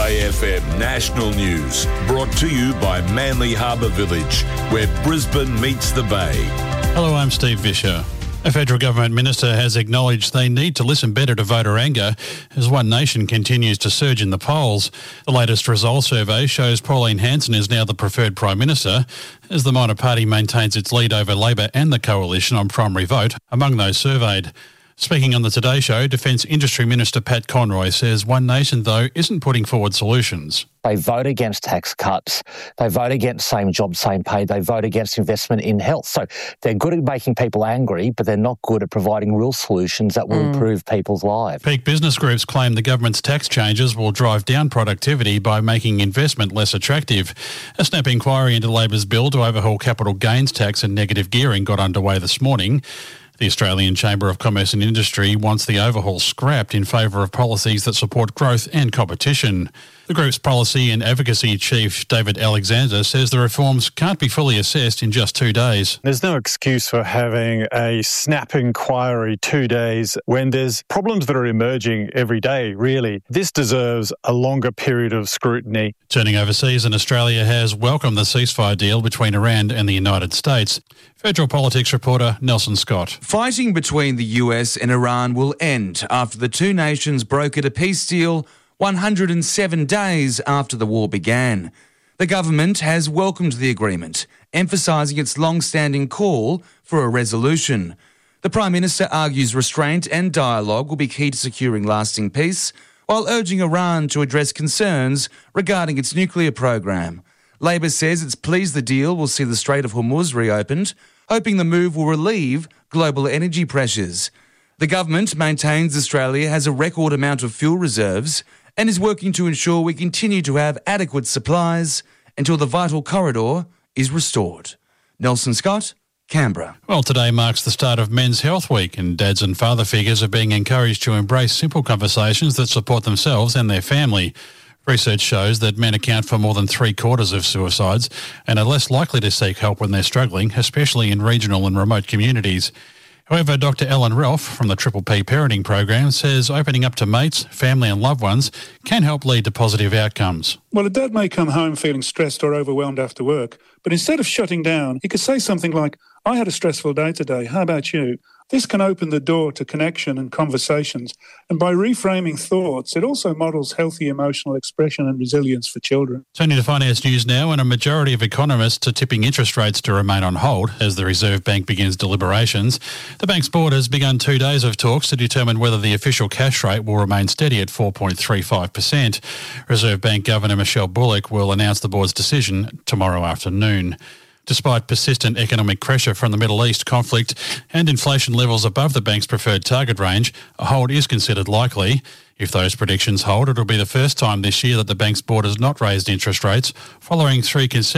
Bay FM National News, brought to you by Manly Harbour Village, where Brisbane meets the Bay. Hello, I'm Steve Vischer. A federal government minister has acknowledged they need to listen better to voter anger as One Nation continues to surge in the polls. The latest results survey shows Pauline Hanson is now the preferred Prime Minister as the minor party maintains its lead over Labor and the Coalition on primary vote among those surveyed. Speaking on the Today Show, Defence Industry Minister Pat Conroy says One Nation, though, isn't putting forward solutions. They vote against tax cuts. They vote against same job, same pay. They vote against investment in health. So they're good at making people angry, but they're not good at providing real solutions that will improve people's lives. Peak business groups claim the government's tax changes will drive down productivity by making investment less attractive. A snap inquiry into Labor's bill to overhaul capital gains tax and negative gearing got underway this morning. The Australian Chamber of Commerce and Industry wants the overhaul scrapped in favour of policies that support growth and competition. The group's policy and advocacy chief, David Alexander, says the reforms can't be fully assessed in just 2 days. There's no excuse for having a snap inquiry 2 days when there's problems that are emerging every day, really. This deserves a longer period of scrutiny. Turning overseas, and Australia has welcomed the ceasefire deal between Iran and the United States. Federal politics reporter Nelson Scott. Fighting between the US and Iran will end after the two nations brokered a peace deal 107 days after the war began. The government has welcomed the agreement, emphasising its long-standing call for a resolution. The Prime Minister argues restraint and dialogue will be key to securing lasting peace, while urging Iran to address concerns regarding its nuclear program. Labor says it's pleased the deal will see the Strait of Hormuz reopened, hoping the move will relieve global energy pressures. The government maintains Australia has a record amount of fuel reserves and is working to ensure we continue to have adequate supplies until the vital corridor is restored. Nelson Scott, Canberra. Well, today marks the start of Men's Health Week, and dads and father figures are being encouraged to embrace simple conversations that support themselves and their family. Research shows that men account for more than 3/4 of suicides and are less likely to seek help when they're struggling, especially in regional and remote communities. However, Dr. Ellen Ralph from the Triple P Parenting Program says opening up to mates, family and loved ones can help lead to positive outcomes. Well, a dad may come home feeling stressed or overwhelmed after work, but instead of shutting down, he could say something like, "I had a stressful day today, how about you?" This can open the door to connection and conversations, and by reframing thoughts, it also models healthy emotional expression and resilience for children. Turning to finance news now, and a majority of economists are tipping interest rates to remain on hold as the Reserve Bank begins deliberations. The bank's board has begun 2 days of talks to determine whether the official cash rate will remain steady at 4.35%. Reserve Bank Governor Michelle Bullock will announce the board's decision tomorrow afternoon. Despite persistent economic pressure from the Middle East conflict and inflation levels above the bank's preferred target range, a hold is considered likely. If those predictions hold, it will be the first time this year that the bank's board has not raised interest rates following 3 consecutive